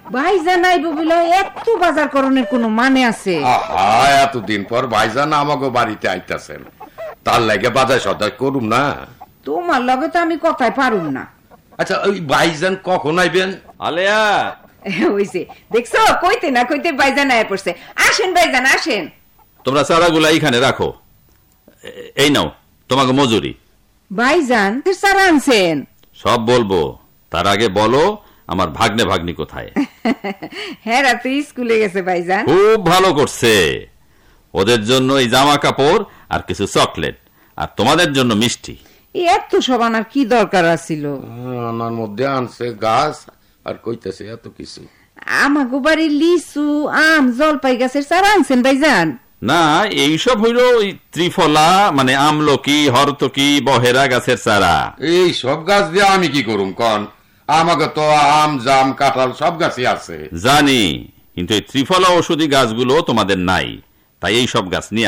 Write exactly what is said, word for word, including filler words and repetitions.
ভাইজান আইব বলে এত বাজার করণের কোনো মানে আছে? আহা, এতদিন পর ভাইজান আমাকে বাড়িতে আইতাছেন, তার লাগে বাজার সদাই করুম না। তোমার লগে তো আমি কথাই পারুম না। আচ্ছা, ওই ভাইজান কখন আইবেন? আলেয়া, হইছে, দেখছো কইতে না কইতে ভাইজান আয় পড়ছে। আসেন ভাইজান আসেন। তোমরা চারাগুলা এইখানে রাখো। এই নাও তোমাকে মজুরি। ভাইজান সারা আনছেন? সব বলবো, তার আগে বলো আমার ভাগ্নে ভাগ্নি কোথায়? হ্যাঁ, রাতে স্কুলে গেছে ভাইজান। খুব ভালো করছে। ওদের জন্য এই জামা কাপড় আর কিছু চকলেট, আর তোমাদের জন্য মিষ্টি। এত সব আনার কি দরকার আছিল? আমার মধ্যে আনছে গাছ আর কইতেছে এত কিছু। আমাগো বাড়ি লিচু, আম, জলপাই গাছের চারা আনছেন ভাইজান? না, এইসব হইল ওই ত্রিফলা মানে আমলকি, হরতকি, বহেরা গাছের চারা। এই সব গাছ দিয়ে আমি কি করুম কন? আমাকে তো আম, জাম, কাঁঠাল সব গাছই আছে। জানি, কিন্তু এই ত্রিফলা ঔষধি গাছগুলো তোমাদের নাই, তাই এই সব গাছ নিয়ে